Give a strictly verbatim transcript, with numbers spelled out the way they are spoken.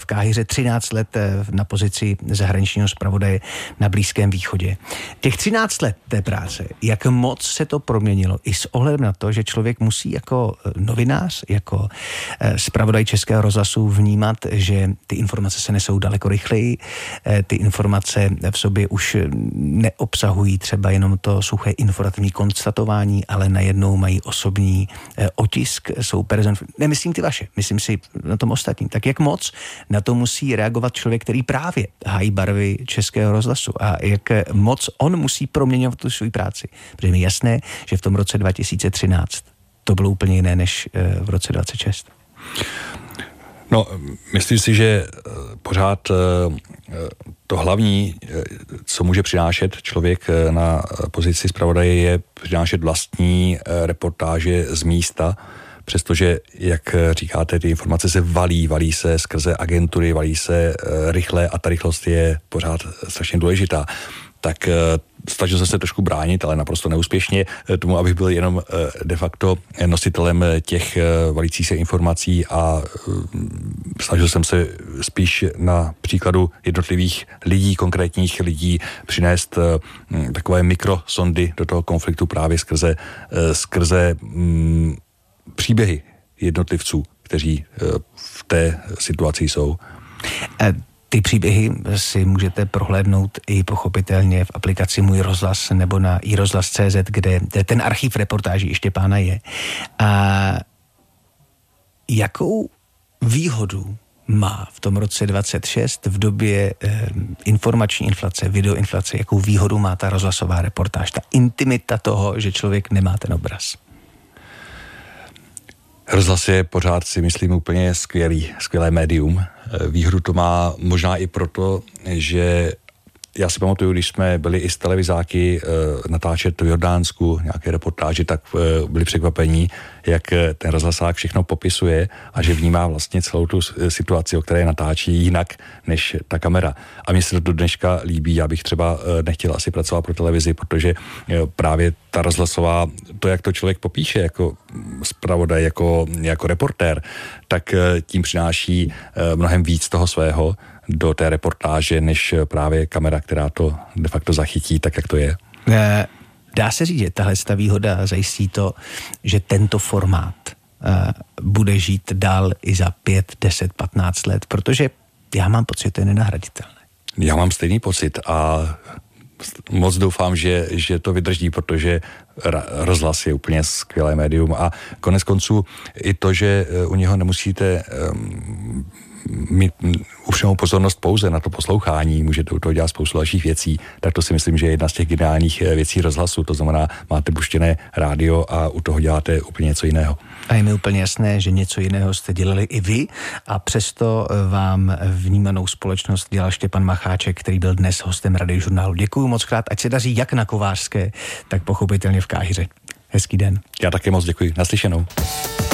Káhiře třináct let na pozici zahraničního zpravodaje na Blízkém východě. Těch třináct let té práce, jak moc se to proměnilo i s ohledem na to, že člověk musí jako novinář, jako zpravodaj Českého rozhlasu vnímat, že ty informace se nesou daleko rychleji, ty informace v sobě už neobsahují třeba jenom to suché informativní konstatování, ale najednou mají osobní otisk, jsou person... Nemyslím ty vaše, myslím si na tom ostatním. Tak jak moc na to musí reagovat člověk, který právě hájí barvy Českého rozhlasu a jak moc on musí proměňovat tu svou práci. Protože mi jasné, že v tom roce dva tisíce třináct to bylo úplně jiné než v roce dvacet šest. No, myslím si, že pořád to hlavní, co může přinášet člověk na pozici zpravodaje, je přinášet vlastní reportáže z místa, přestože, jak říkáte, ty informace se valí, valí se skrze agentury, valí se rychle a ta rychlost je pořád strašně důležitá. Tak snažil jsem se trošku bránit, ale naprosto neúspěšně tomu, abych byl jenom de facto nositelem těch valících se informací a snažil jsem se spíš na příkladu jednotlivých lidí, konkrétních lidí přinést takové mikrosondy do toho konfliktu právě skrze, skrze mm, příběhy jednotlivců, kteří v té situaci jsou. Ty příběhy si můžete prohlédnout i pochopitelně v aplikaci Můj rozhlas nebo na i rozhlas tečka cé zet, kde ten archiv reportáží Štěpána je. A jakou výhodu má v tom roce dvacet šest v době eh, informační inflace, videoinflace, jakou výhodu má ta rozhlasová reportáž, ta intimita toho, že člověk nemá ten obraz? Rozhlas je pořád, si myslím, úplně skvělý, skvělé médium. Výhodu to má možná i proto, že já si pamatuju, když jsme byli i z televizáky e, natáčet v Jordánsku nějaké reportáže, tak e, byli překvapení, jak ten rozhlasák všechno popisuje a že vnímá vlastně celou tu situaci, o které natáčí jinak než ta kamera. A mně se to do dneška líbí, já bych třeba e, nechtěl asi pracovat pro televizi, protože e, právě ta rozhlasová, to, jak to člověk popíše jako zpravodaj, jako, jako reportér, tak e, tím přináší e, mnohem víc toho svého do té reportáže, než právě kamera, která to de facto zachytí tak, jak to je. Dá se říct, že tahle výhoda zajistí to, že tento formát bude žít dál i za pět, deset, patnáct let, protože já mám pocit, že to je nenahraditelné. Já mám stejný pocit a moc doufám, že, že to vydrží, protože rozhlas je úplně skvělé médium a konec konců i to, že u něho nemusíte um, mít upřímnou pozornost pouze na to poslouchání, můžete u toho dělat spoustu dalších věcí, tak to si myslím, že je jedna z těch geniálních věcí rozhlasu, to znamená, máte puštěné rádio a u toho děláte úplně něco jiného. A je mi úplně jasné, že něco jiného jste dělali i vy a přesto vám vnímanou společnost dělal Štěpán Macháček, který byl dnes hostem Radiožurnálu. Děkuju moc krát, ať se daří jak na Kovářské, tak pochopitelně v Káhiře. Hezký den. Já také moc děkuji. Naslyšenou.